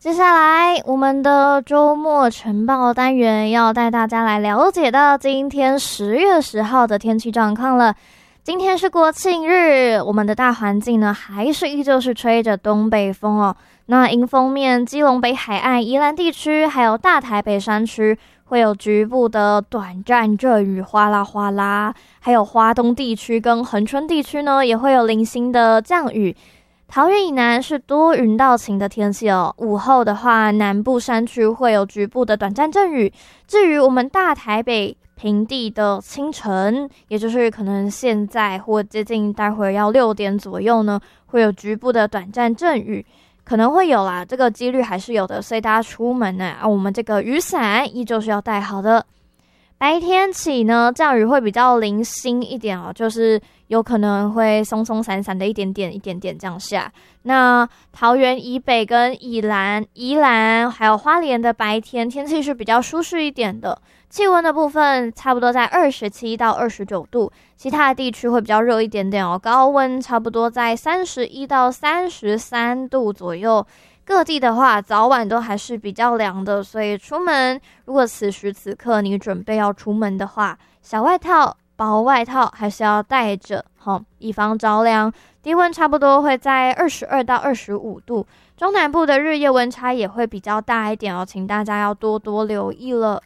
接下来我们的周末晨报单元要带大家来了解到今天10月10号的天气状况了。今天是国庆日，我们的大环境呢还是依旧是吹着东北风哦。那迎风面，基隆北海岸、宜兰地区还有大台北山区会有局部的短暂阵雨，哗啦哗啦。还有花东地区跟恒春地区呢也会有零星的降雨。桃园以南是多云到晴的天气哦，午后的话，南部山区会有局部的短暂阵雨。至于我们大台北平地的清晨，也就是可能现在或接近待会儿要6点左右呢，会有局部的短暂阵雨，可能会有啦，这个几率还是有的，所以大家出门呢，我们这个雨伞依旧是要带好的。白天起呢，降雨会比较零星一点哦，就是有可能会松松散散的一点点这样下。那桃园以北跟宜兰还有花莲的白天天气是比较舒适一点的，气温的部分差不多在27到29度，其他的地区会比较热一点点哦，高温差不多在31到33度左右。各地的话，早晚都还是比较凉的，所以出门如果此时此刻你准备要出门的话，小外套、薄外套还是要带着，以防着凉。低温差不多会在22到25度，中南部的日夜温差也会比较大一点哦，请大家要多多留意了。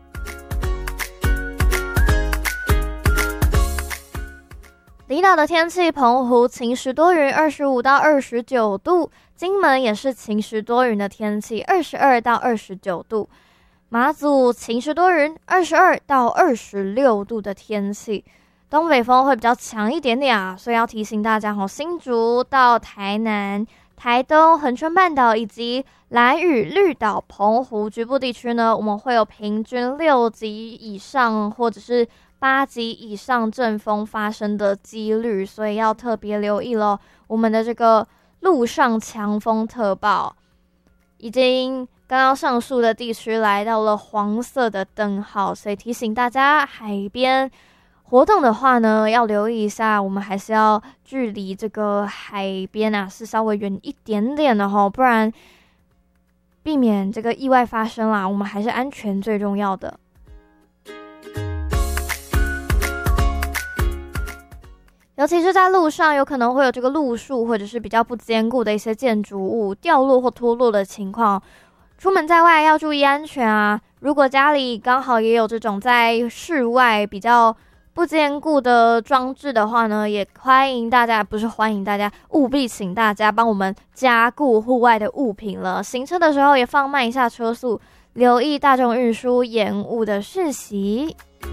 离岛的天气，澎湖晴时多云，25到29度；金门也是晴时多云的天气，22到29度；马祖晴时多云，22到26度的天气。东北风会比较强一点点啊，所以要提醒大家新竹到台南、台东、恒春半岛以及兰屿、绿岛、澎湖局部地区呢，我们会有平均6级以上或者是8级以上阵风发生的几率，所以要特别留意咯。我们的这个陆上强风特报已经刚刚上述的地区来到了黄色的灯号，所以提醒大家海边活动的话呢，要留意一下，我们还是要距离这个海边啊是稍微远一点点的齁，不然避免这个意外发生啦，我们还是安全最重要的。尤其是在路上，有可能会有这个路树或者是比较不坚固的一些建筑物掉落或脱落的情况，出门在外要注意安全啊。如果家里刚好也有这种在室外比较不坚固的装置的话呢，也务必请大家帮我们加固户外的物品了。行车的时候也放慢一下车速，留意大众运输延误的讯息。